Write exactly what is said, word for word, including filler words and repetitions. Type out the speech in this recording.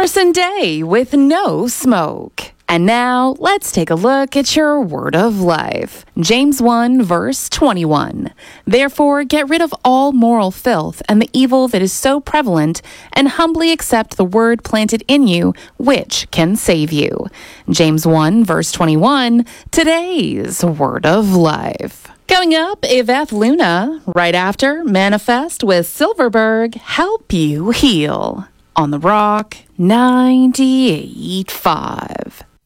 Emerson Day with No Smoke. And now, let's take a look at your word of life. James one, verse twenty-one. Therefore, get rid of all moral filth and the evil that is so prevalent, and humbly accept the word planted in you, which can save you. James one, verse twenty-one, today's word of life. Coming up, Yvette Luna. Right after, Manifest with Silverberg, Help You Heal. On The Rock, ninety-eight point five.